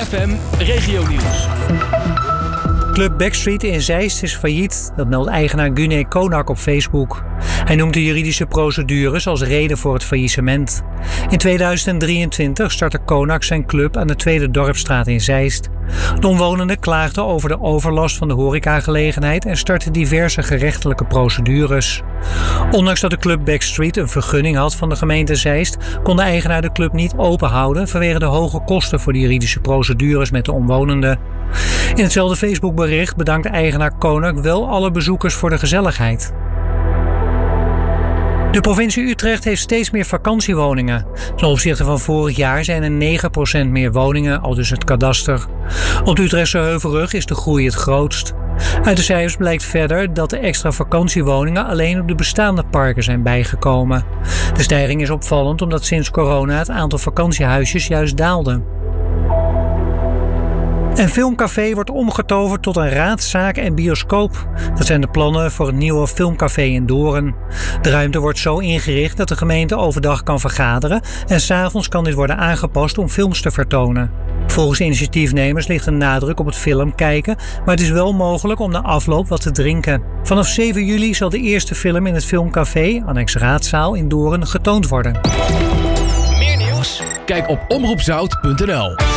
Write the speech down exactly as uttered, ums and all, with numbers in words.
F M Regionieuws. Club Backstreet in Zeist is failliet. Dat meldt eigenaar Gunay Konak op Facebook. Hij noemt de juridische procedures als reden voor het faillissement. In tweeduizend drieëntwintig startte Konak zijn club aan de Tweede Dorpsstraat in Zeist. De omwonenden klaagden over de overlast van de horecagelegenheid en startten diverse gerechtelijke procedures. Ondanks dat de club Backstreet een vergunning had van de gemeente Zeist, kon de eigenaar de club niet openhouden vanwege de hoge kosten voor de juridische procedures met de omwonenden. In hetzelfde Facebookbericht bedankt de eigenaar Konak wel alle bezoekers voor de gezelligheid. De provincie Utrecht heeft steeds meer vakantiewoningen. Ten opzichte van vorig jaar zijn er negen procent meer woningen, aldus het kadaster. Op de Utrechtse Heuvelrug is de groei het grootst. Uit de cijfers blijkt verder dat de extra vakantiewoningen alleen op de bestaande parken zijn bijgekomen. De stijging is opvallend omdat sinds corona het aantal vakantiehuisjes juist daalde. Een filmcafé wordt omgetoverd tot een raadszaak en bioscoop. Dat zijn de plannen voor het nieuwe filmcafé in Doorn. De ruimte wordt zo ingericht dat de gemeente overdag kan vergaderen en 's avonds kan dit worden aangepast om films te vertonen. Volgens initiatiefnemers ligt een nadruk op het film kijken, maar het is wel mogelijk om na afloop wat te drinken. Vanaf zeven juli zal de eerste film in het filmcafé, annex raadzaal in Doorn, getoond worden. Meer nieuws? Kijk op omroep zout punt n l.